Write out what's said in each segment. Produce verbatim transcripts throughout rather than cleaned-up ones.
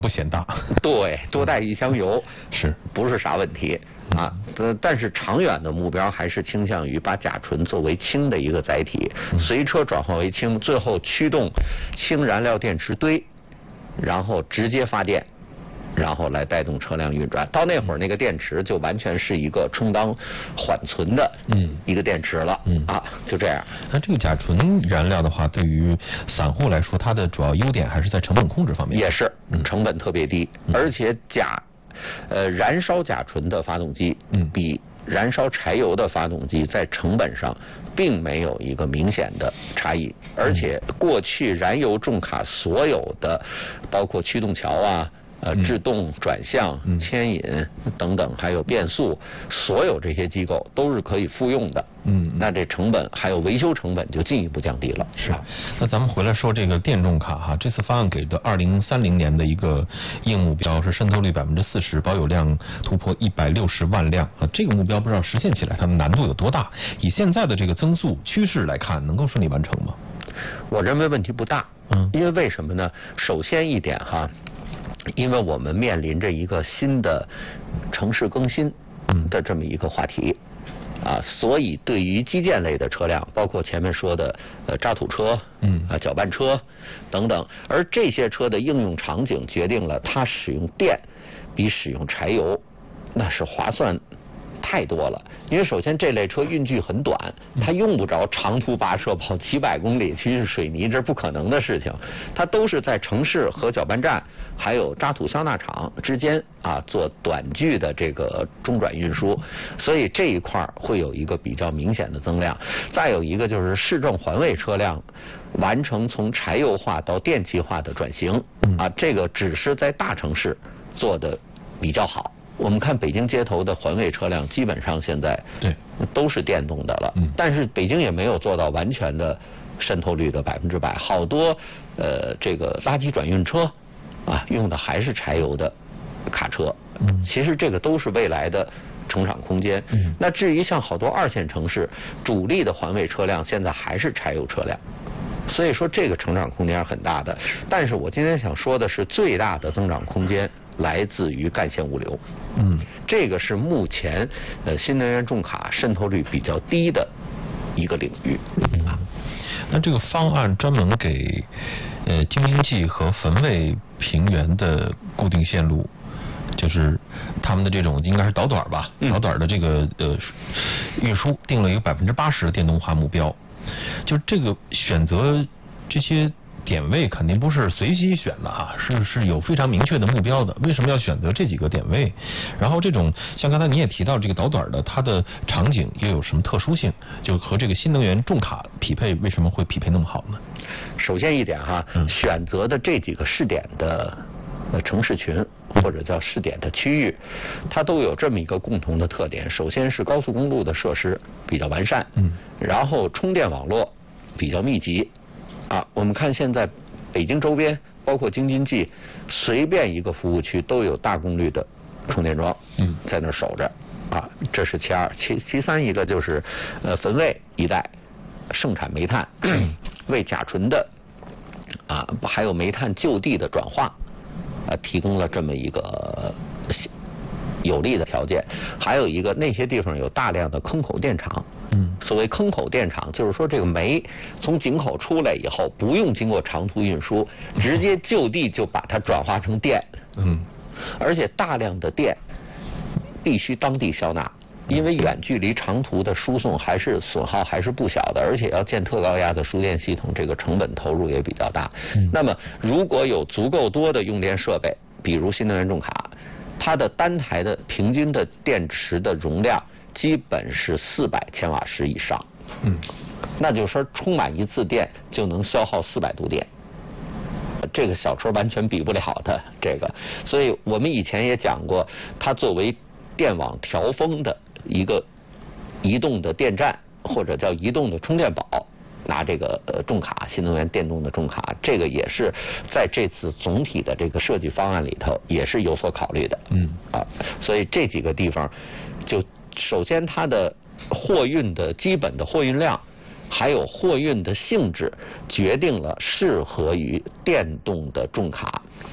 不显大。 对，多带一箱油是不是啥问题啊？呃，但是长远的目标还是倾向于把甲醇作为氢的一个载体，随车转化为氢，最后驱动氢燃料电池堆，然后直接发电。然后来带动车辆运转，到那会儿那个电池就完全是一个充当缓存的嗯一个电池了嗯啊，就这样。 那这个甲醇燃料的话，对于散户来说，它的主要优点还是在成本控制方面。 也是，成本特别低，嗯、而且甲呃燃烧甲醇的发动机嗯比燃烧柴油的发动机在成本上并没有一个明显的差异，而且过去燃油重卡所有的包括驱动桥啊。呃，制动、转向、牵引等等，还有变速，所有这些机构都是可以复用的。嗯，那这成本还有维修成本就进一步降低了。 是。那咱们回来说这个电重卡哈，这次方案给的二零三零年的一个硬目标是渗透率百分之四十，保有量突破一百六十万辆啊。这个目标不知道实现起来它的难度有多大？以现在的这个增速趋势来看，能够顺利完成吗？ 我认为问题不大。嗯，因为为什么呢？首先一点哈。因为我们面临着一个新的城市更新的这么一个话题啊，所以对于基建类的车辆，包括前面说的呃渣土车、嗯啊搅拌车等等，而这些车的应用场景决定了它使用电比使用柴油那是划算太多了。因为首先这类车运距很短，它用不着长途跋涉跑几百公里去运水泥，这是不可能的事情。它都是在城市和搅拌站还有渣土消纳厂之间啊做短距的这个中转运输，所以这一块会有一个比较明显的增量。再有一个就是市政环卫车辆完成从柴油化到电气化的转型啊，这个只是在大城市做的比较好。我们看北京街头的环卫车辆，基本上现在对都是电动的了，嗯，但是北京也没有做到完全的渗透率的百分之百，好多呃这个垃圾转运车啊用的还是柴油的卡车，嗯，其实这个都是未来的成长空间。嗯，那至于像好多二线城市主力的环卫车辆，现在还是柴油车辆。所以说这个成长空间是很大的，但是我今天想说的是最大的增长空间来自于干线物流，嗯，这个是目前呃新能源重卡渗透率比较低的一个领域。 嗯，那这个方案专门给呃京津冀和汾渭平原的固定线路，就是他们的这种应该是导短吧，导短的这个呃运输定了一个百分之八十的电动化目标。就是这个选择这些点位肯定不是随机选的哈，是是有非常明确的目标的。为什么要选择这几个点位？然后这种像刚才你也提到这个导短的，它的场景又有什么特殊性？就和这个新能源重卡匹配，为什么会匹配那么好呢？ 首先一点哈，嗯、选择的这几个试点的呃城市群或者叫试点的区域，它都有这么一个共同的特点。首先是高速公路的设施比较完善，嗯，然后充电网络比较密集啊。我们看现在北京周边，包括京津冀，随便一个服务区都有大功率的充电桩，嗯，在那守着啊。这是其二，其其三一个就是呃汾渭一带盛产煤炭，为甲醇的啊还有煤炭就地的转化。呃，提供了这么一个有利的条件。还有一个，那些地方有大量的坑口电厂。嗯，所谓坑口电厂，就是说这个煤从井口出来以后，不用经过长途运输，直接就地就把它转化成电。嗯，而且大量的电必须当地消纳。因为远距离长途的输送还是损耗还是不小的，而且要建特高压的输电系统，这个成本投入也比较大。嗯、那么如果有足够多的用电设备，比如新能源重卡，它的单台的平均的电池的容量基本是四百千瓦时以上。嗯，那就是说充满一次电就能消耗四百度电。这个小车完全比不了的这个，所以我们以前也讲过，它作为电网调峰的一个移动的电站，或者叫移动的充电宝，拿这个呃重卡新能源电动的重卡，这个也是在这次总体的这个设计方案里头也是有所考虑的。嗯啊，所以这几个地方，就首先它的货运的基本的货运量，还有货运的性质，决定了适合于电动的重卡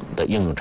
的应用场